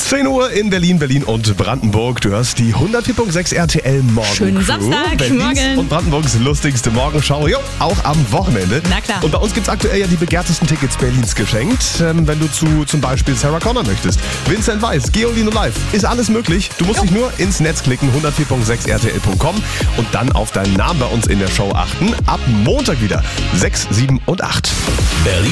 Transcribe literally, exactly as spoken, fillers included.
zehn Uhr in Berlin, Berlin und Brandenburg. Du hörst die hundertvier Komma sechs R T L Morgen. Schönen Samstag, Berlins morgen. Und Brandenburgs lustigste Morgenschau. Jo, auch am Wochenende. Na klar. Und bei uns gibt's aktuell ja die begehrtesten Tickets Berlins geschenkt. Ähm, wenn du zu zum Beispiel Sarah Connor möchtest. Vincent Weiss, Geolino Live. Ist alles möglich. Du musst Jo. dich nur ins Netz klicken, hundertvier Komma sechs R T L Punkt com und dann auf deinen Namen bei uns in der Show achten. Ab Montag wieder sechs, sieben und acht. Berlin.